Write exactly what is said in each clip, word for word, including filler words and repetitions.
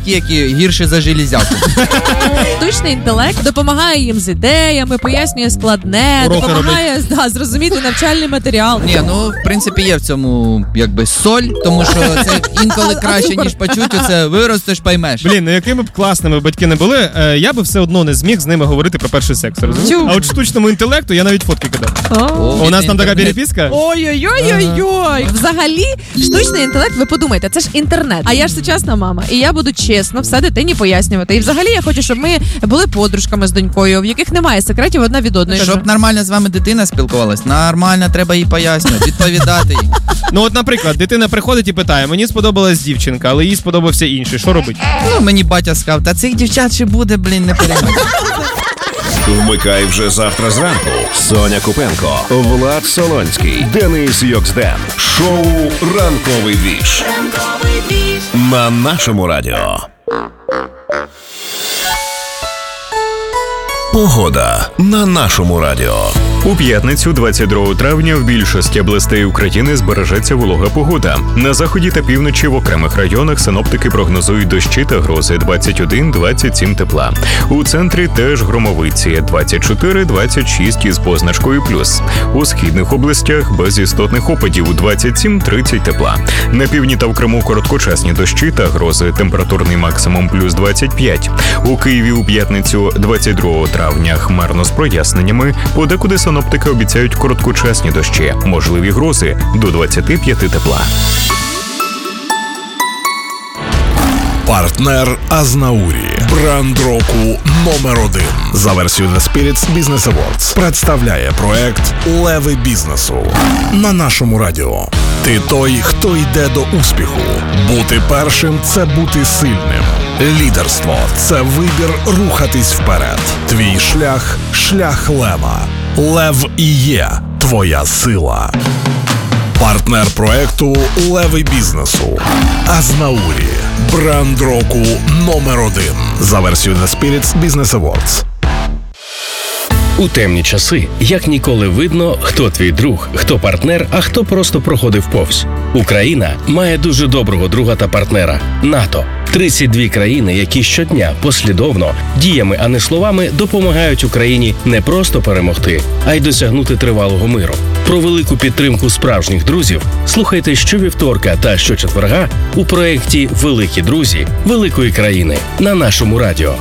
такі, які гірші за железяку. Штучний інтелект допомагає їм з ідеями, пояснює складне, Уроки допомагає да, зрозуміти навчальний матеріал. Ні, ну, в принципі, є в цьому, якби, соль, тому що це інколи краще, ніж почуть, оце виростеш, поймеш. Блін, ну якими б класними батьки не були, е, я би все одно не зміг з ними говорити про перший секс, розумієш? А от штучному інтелекту я навіть фотки кидав. О, У нас там така інтернет. переписка. Ой-ой-ой-ой-ой. Взагалі, штучний інтелект, ви подумайте, це ж інтернет. А я ж сучасна мама, і я буду чесно все дитині пояснювати. І взагалі я хочу, щоб ми були подружками з донькою, в яких немає секретів одна від одної. Щоб нормально з вами дитина спілкувалась, нормально треба їй пояснювати, відповідати їй. Ну от, наприклад, дитина приходить і питає, мені сподобалась дівчинка, але їй сподобався інший. Що робить? Ну, мені батя сказав, та цих дівчат ще буде, блін, не переймай. Вмикай вже завтра зранку. Соня Купенко, Влад Солонський, Денис Йоксден. Шоу «Ранковий двіж» на нашому радіо. Погода на нашому радіо. У п'ятницю, двадцять другого травня, в більшості областей України збережеться волога погода. На заході та півночі в окремих районах синоптики прогнозують дощі та грози двадцять один - двадцять сім тепла. У центрі теж громовиці двадцять чотири - двадцять шість із позначкою плюс. У східних областях без істотних опадів двадцять сім - тридцять тепла. На півдні та в Криму короткочасні дощі та грози, температурний максимум плюс двадцять п'ять. У Києві у п'ятницю, двадцять другого травня, хмарно з проясненнями, подекуди синоптики обіцяють короткочасні дощі, можливі грози до двадцяти п'яти тепла. Партнер Азнаурі. Бренд року номер один. За версією The Spirits Business Awards представляє проект «Леви бізнесу» на нашому радіо. Ти той, хто йде до успіху. Бути першим – це бути сильним. Лідерство – це вибір рухатись вперед. Твій шлях – шлях лева. Лев і є твоя сила. Партнер проекту «Леви бізнесу» Азнаурі. Бренд року номер один. За версією The Spirits Business Awards. У темні часи як ніколи видно, хто твій друг, хто партнер, а хто просто проходив повз. Україна має дуже доброго друга та партнера – НАТО. тридцять дві країни, які щодня послідовно, діями, а не словами, допомагають Україні не просто перемогти, а й досягнути тривалого миру. Про велику підтримку справжніх друзів слухайте щовівторка та щочетверга у проєкті «Великі друзі великої країни» на нашому радіо.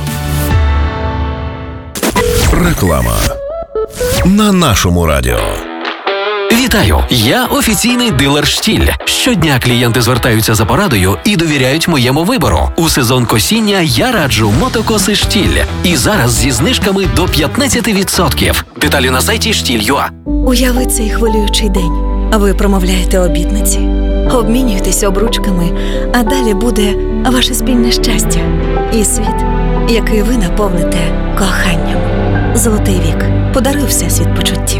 Реклама на нашому радіо. Вітаю! Я офіційний дилер «Штіль». Щодня клієнти звертаються за порадою і довіряють моєму вибору. У сезон косіння я раджу мотокоси «Штіль». І зараз зі знижками до п'ятнадцять відсотків. Деталі на сайті штіль крапка ю а. Уяви цей хвилюючий день. Ви промовляєте обітниці, обмінюєтесь обручками, а далі буде ваше спільне щастя і світ, який ви наповните коханням. Золотий вік. Подаруй всесвіт почуттів.